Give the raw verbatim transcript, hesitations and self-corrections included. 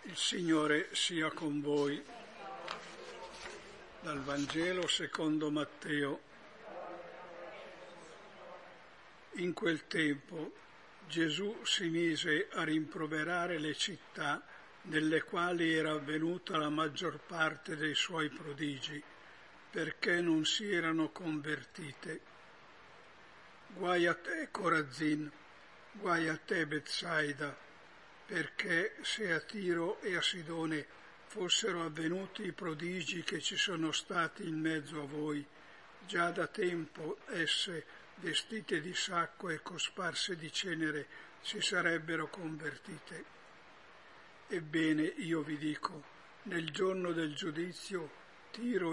Il Signore sia con voi. Dal Vangelo secondo Matteo. In quel tempo Gesù si mise a rimproverare le città nelle quali era avvenuta la maggior parte dei suoi prodigi, perché non si erano convertite. Guai a te, Corazin, guai a te, Betsaida, perché se a Tiro e a Sidone fossero avvenuti i prodigi che ci sono stati in mezzo a voi, già da tempo esse, vestite di sacco e cosparse di cenere, si sarebbero convertite. Ebbene, io vi dico, nel giorno del giudizio, Tiro